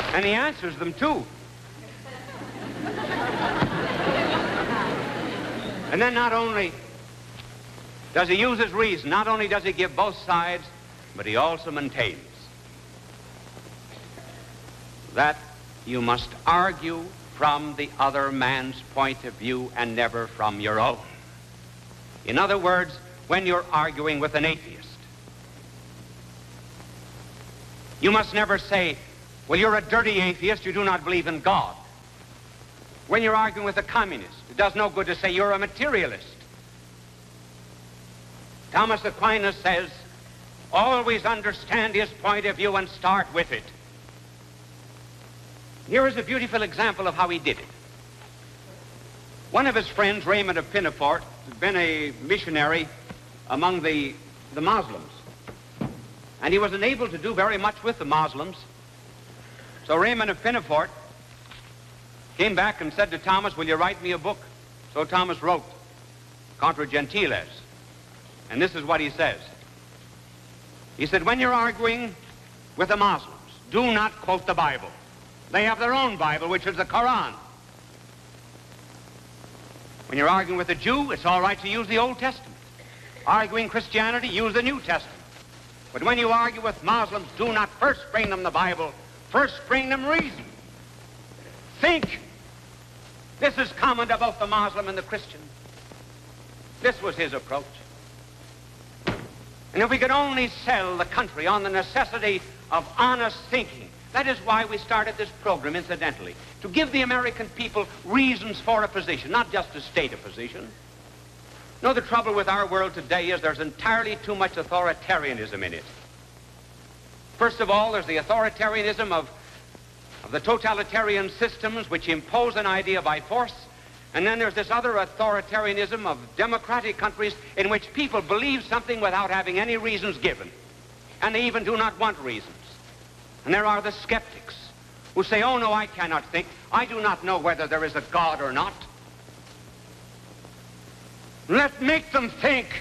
And he answers them, too. And then not only does he use his reason, not only does he give both sides, but he also maintains that you must argue from the other man's point of view and never from your own. In other words, when you're arguing with an atheist, you must never say, well, you're a dirty atheist, you do not believe in God. When you're arguing with a communist, it does no good to say you're a materialist. Thomas Aquinas says, always understand his point of view and start with it. Here is a beautiful example of how he did it. One of his friends, Raymond of Pinafort, had been a missionary among the Muslims. And he was unable to do very much with the Muslims. So Raymond of Pinafort came back and said to Thomas, will you write me a book? So Thomas wrote Contra Gentiles. And this is what he says. He said, when you're arguing with the Muslims, do not quote the Bible. They have their own Bible, which is the Quran. When you're arguing with a Jew, it's all right to use the Old Testament. Arguing Christianity, use the New Testament. But when you argue with Muslims, do not first bring them the Bible. First bring them reason. Think. This is common to both the Muslim and the Christian. This was his approach. And if we could only sell the country on the necessity of honest thinking, that is why we started this program, incidentally, to give the American people reasons for a position, not just to state a position. No, the trouble with our world today is there's entirely too much authoritarianism in it. First of all, there's the authoritarianism of the totalitarian systems which impose an idea by force. And then there's this other authoritarianism of democratic countries in which people believe something without having any reasons given. And they even do not want reasons. And there are the skeptics who say, oh no, I cannot think. I do not know whether there is a God or not. Let's make them think.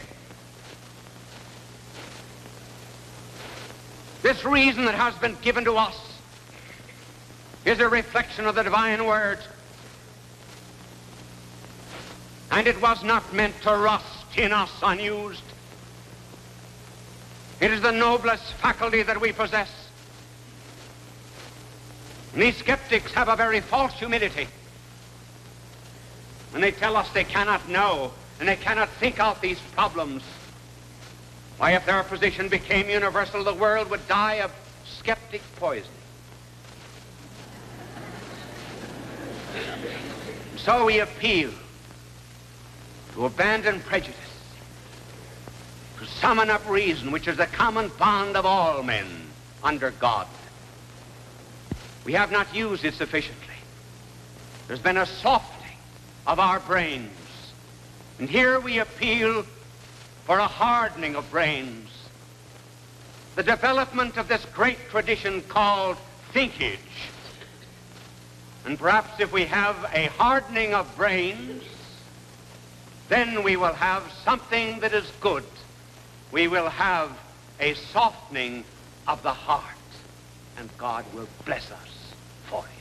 This reason that has been given to us is a reflection of the divine word. And it was not meant to rust in us unused. It is the noblest faculty that we possess. And these skeptics have a very false humility. And they tell us they cannot know and they cannot think out these problems. Why, if their position became universal, the world would die of skeptic poisoning. So we appeal to abandon prejudice, to summon up reason, which is the common bond of all men under God. We have not used it sufficiently. There's been a softening of our brains. And here we appeal for a hardening of brains. The development of this great tradition called thinkage. And perhaps if we have a hardening of brains, then we will have something that is good. We will have a softening of the heart, and God will bless us for it.